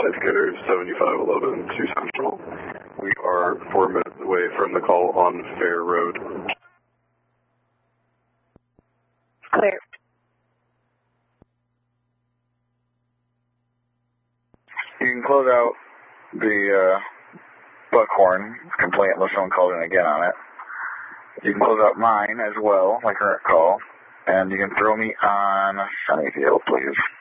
indicator 7511 to Central. We are 4 minutes away from the call on Fair Road. Clear. You can close out the Buckhorn complaint unless someone called in again on it. You can close out mine as well, my current call, and you can throw me on Sunnyfield, please.